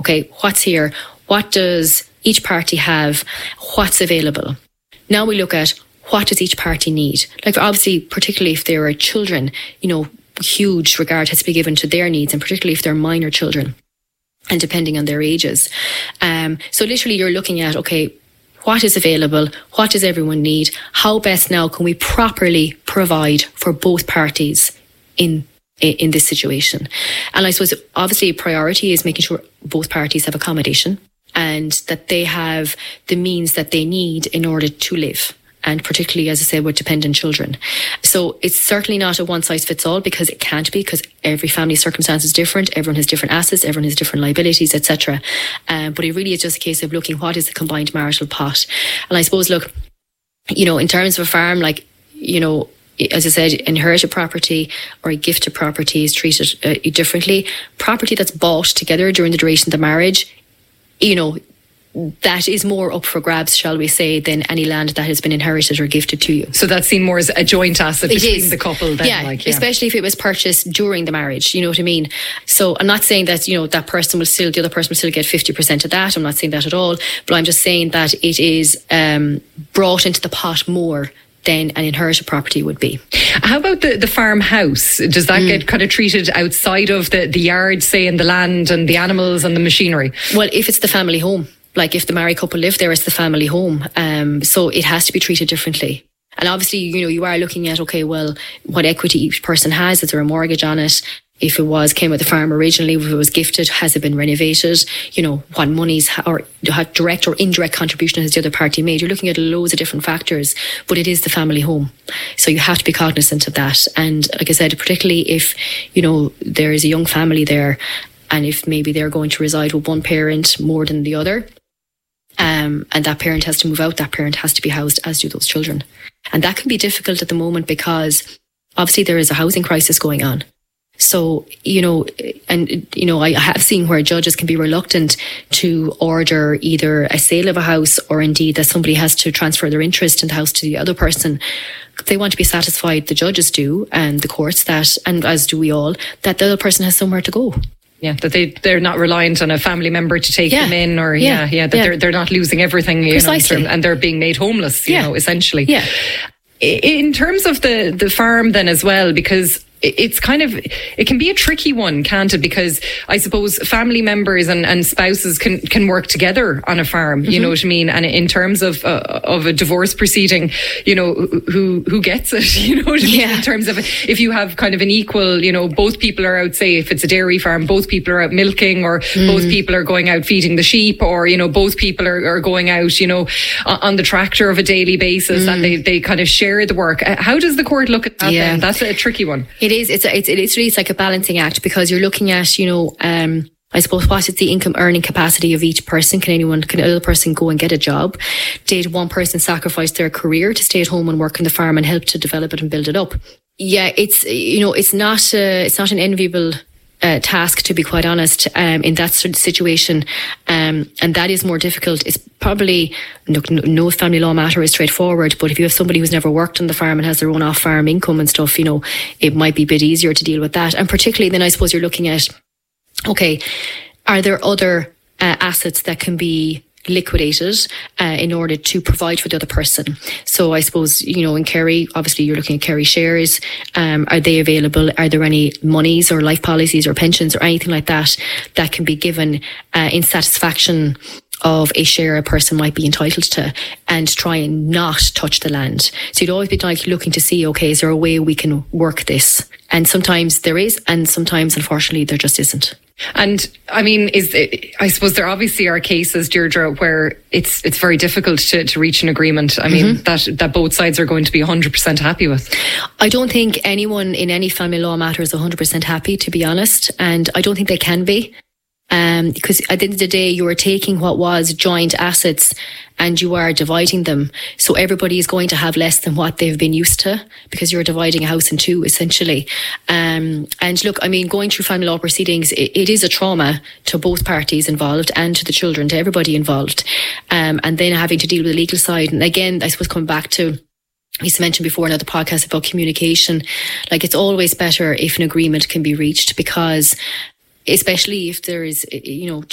okay, what's here? What does each party have? What's available? Now we look at what does each party need? Like obviously, particularly if there are children, huge regard has to be given to their needs, and particularly if they're minor children and depending on their ages. So literally you're looking at, okay, what is available? What does everyone need? How best now can we properly provide for both parties in this situation? And I suppose obviously a priority is making sure both parties have accommodation and that they have the means that they need in order to live. And particularly, as I said, with dependent children. So it's certainly not a one size fits all, because it can't be, because every family circumstance is different. Everyone has different assets, everyone has different liabilities, etc. But it really is just a case of looking what is the combined marital pot. And I suppose, look, in terms of a farm, like, as I said, inherited property or a gifted property is treated differently. Property that's bought together during the duration of the marriage, that is more up for grabs, shall we say, than any land that has been inherited or gifted to you. So that's seen more as a joint asset between the couple then? Yeah, especially if it was purchased during the marriage, you know what I mean? So I'm not saying that, the other person will still get 50% of that. I'm not saying that at all. But I'm just saying that it is brought into the pot more than an inherited property would be. How about the farmhouse? Does that get kind of treated outside of the yard, say, and the land and the animals and the machinery? Well, if it's the family home, like if the married couple live there, it's the family home. So it has to be treated differently. And obviously, you are looking at, okay, well, what equity each person has. Is there a mortgage on it? If it came with the farm originally, if it was gifted, has it been renovated? What monies or direct or indirect contribution has the other party made? You're looking at loads of different factors, but it is the family home. So you have to be cognizant of that. And like I said, particularly if, there is a young family there, and if maybe they're going to reside with one parent more than the other, and that parent has to move out, that parent has to be housed, as do those children. And that can be difficult at the moment because obviously there is a housing crisis going on. So, I have seen where judges can be reluctant to order either a sale of a house or indeed that somebody has to transfer their interest in the house to the other person. They want to be satisfied, the judges do, and the courts that, and as do we all, that the other person has somewhere to go. Yeah, that they're not reliant on a family member to take them in, or that they're not losing everything, Precisely. And they're being made homeless, essentially. Yeah. In terms of the farm then as well, because it can be a tricky one, can't it? Because I suppose family members and spouses can work together on a farm, you know what I mean? And in terms of a divorce proceeding, who gets it, you know what I mean? In terms of if you have kind of an equal, both people are out, say if it's a dairy farm, both people are out milking, or both people are going out feeding the sheep, or, both people are going out, on the tractor of a daily basis, and they kind of share the work. How does the court look at that then? That's a tricky one. It is. It's like a balancing act, because you're looking at, I suppose, what is the income earning capacity of each person? Can another person go and get a job? Did one person sacrifice their career to stay at home and work on the farm and help to develop it and build it up? Yeah, it's not an enviable task, to be quite honest, in that sort of situation. And that is more difficult. It's probably, no family law matter is straightforward, but if you have somebody who's never worked on the farm and has their own off-farm income and stuff, it might be a bit easier to deal with that. And particularly then I suppose you're looking at, okay, are there other assets that can be liquidated in order to provide for the other person? So I suppose, in Kerry, obviously you're looking at Kerry shares. Are they available? Are there any monies or life policies or pensions or anything like that that can be given in satisfaction of a share a person might be entitled to, and try and not touch the land? So you'd always be looking to see, okay, is there a way we can work this? And sometimes there is, and sometimes unfortunately there just isn't. And I mean, I suppose there obviously are cases, Deirdre, where it's very difficult to reach an agreement. I mean, that both sides are going to be 100% happy with. I don't think anyone in any family law matter is 100% happy, to be honest. And I don't think they can be. Because at the end of the day, you are taking what was joint assets and you are dividing them. So everybody is going to have less than what they've been used to, because you're dividing a house in two, essentially. And look, I mean, going through family law proceedings, it is a trauma to both parties involved and to the children, to everybody involved. And then having to deal with the legal side. And again, I suppose coming back to, I used to mention before in another podcast about communication, like it's always better if an agreement can be reached, because especially if there is,